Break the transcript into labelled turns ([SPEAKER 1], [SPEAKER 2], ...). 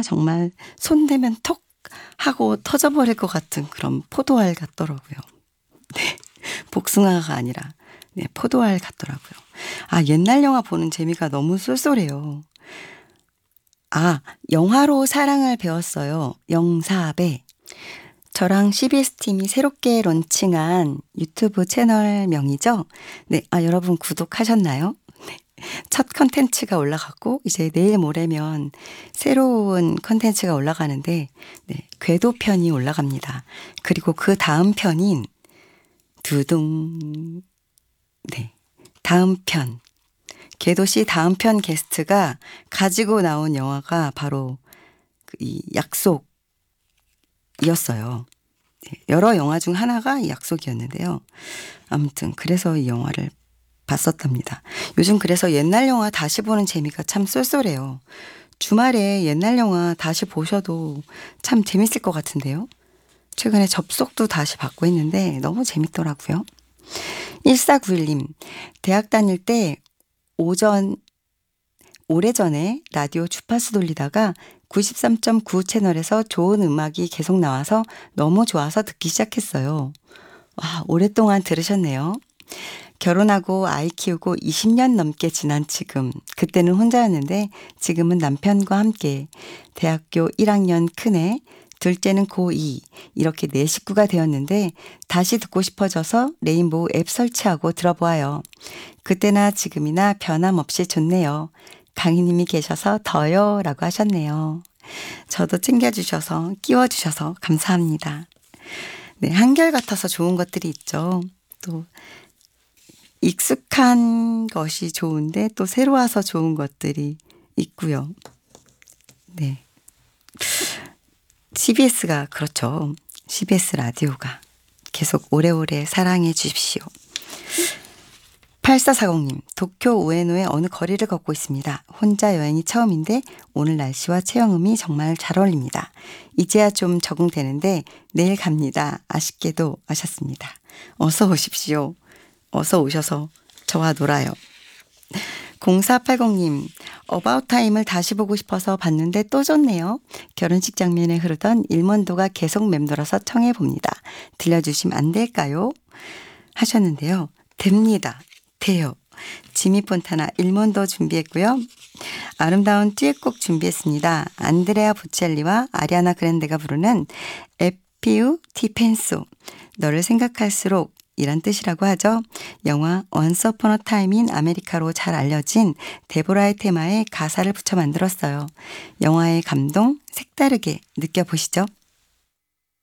[SPEAKER 1] 정말 손 대면 톡 하고 터져버릴 것 같은 그런 포도알 같더라고요. 네, 복숭아가 아니라 네, 포도알 같더라고요. 옛날 영화 보는 재미가 너무 쏠쏠해요. 영화로 사랑을 배웠어요. 영사배. 저랑 CBS 팀이 새롭게 론칭한 유튜브 채널명이죠. 네, 여러분 구독하셨나요? 네. 첫 컨텐츠가 올라갔고 이제 내일 모레면 새로운 컨텐츠가 올라가는데 네, 궤도편이 올라갑니다. 그리고 그 다음 편인 두둥 네, 다음 편 궤도씨 다음 편 게스트가 가지고 나온 영화가 바로 이 약속이었어요. 여러 영화 중 하나가 이 약속이었는데요. 아무튼 그래서 이 영화를 봤었답니다. 요즘 그래서 옛날 영화 다시 보는 재미가 참 쏠쏠해요. 주말에 옛날 영화 다시 보셔도 참 재밌을 것 같은데요. 최근에 접속도 다시 받고 있는데 너무 재밌더라고요. 1491님, 대학 다닐 때 오래전에 라디오 주파수 돌리다가 93.9 채널에서 좋은 음악이 계속 나와서 너무 좋아서 듣기 시작했어요. 오랫동안 들으셨네요. 결혼하고 아이 키우고 20년 넘게 지난 지금, 그때는 혼자였는데 지금은 남편과 함께 대학교 1학년 큰애, 둘째는 고2 이렇게 네 식구가 되었는데 다시 듣고 싶어져서 레인보우 앱 설치하고 들어보아요. 그때나 지금이나 변함없이 좋네요. 강희님이 계셔서 더요 라고 하셨네요. 저도 챙겨주셔서 끼워주셔서 감사합니다. 네, 한결같아서 좋은 것들이 있죠. 또 익숙한 것이 좋은데 또 새로 와서 좋은 것들이 있고요. 네. CBS가 그렇죠. CBS 라디오가 계속 오래오래 사랑해 주십시오. 8440님, 도쿄 우에노의 어느 거리를 걷고 있습니다. 혼자 여행이 처음인데 오늘 날씨와 체형음이 정말 잘 어울립니다. 이제야 좀 적응되는데 내일 갑니다. 아쉽게도 하셨습니다. 어서 오십시오. 어서 오셔서 저와 놀아요. 0480님, 어바웃 타임을 다시 보고 싶어서 봤는데 또 좋네요. 결혼식 장면에 흐르던 일몬도가 계속 맴돌아서 청해봅니다. 들려주시면 안 될까요? 하셨는데요. 됩니다. 돼요. 지미 폰타나 일몬도 준비했고요. 아름다운 듀엣곡 준비했습니다. 안드레아 보첼리와 아리아나 그란데가 부르는 에피우 디펜소, 너를 생각할수록 이란 뜻이라고 하죠. 영화 Once Upon a Time in America로 잘 알려진 데보라의 테마에 가사를 붙여 만들었어요. 영화의 감동 색다르게 느껴보시죠.